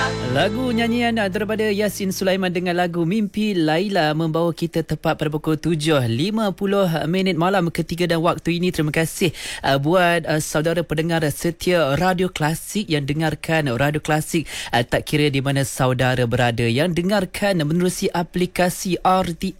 Lagu nyanyian daripada Yasin Sulaiman dengan lagu Mimpi Laila membawa kita tepat pada pukul 7.50 malam ketiga dan waktu ini. Terima kasih buat saudara pendengar setia Radio Klasik yang dengarkan Radio Klasik tak kira di mana saudara berada, yang dengarkan menerusi aplikasi RTM